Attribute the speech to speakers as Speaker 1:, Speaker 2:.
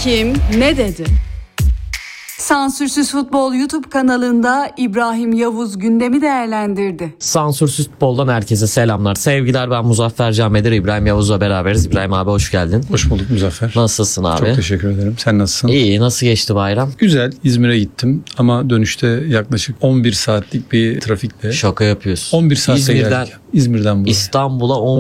Speaker 1: Kim ne dedi? Sansürsüz Futbol YouTube kanalında İbrahim Yavuz gündemi değerlendirdi.
Speaker 2: Sansürsüz Futbol'dan herkese selamlar, sevgiler. Ben Muzaffer Canmedir, İbrahim Yavuz'la beraberiz. İbrahim abi hoş geldin.
Speaker 3: Hoş bulduk Muzaffer.
Speaker 2: Nasılsın abi?
Speaker 3: Çok teşekkür ederim. Sen nasılsın?
Speaker 2: İyi, nasıl geçti bayram?
Speaker 3: Güzel. İzmir'e gittim ama dönüşte yaklaşık 11 saatlik bir trafikle.
Speaker 2: Şaka yapıyorsun.
Speaker 3: 11 saatte geldik. İzmir'den buraya.
Speaker 2: İstanbul'a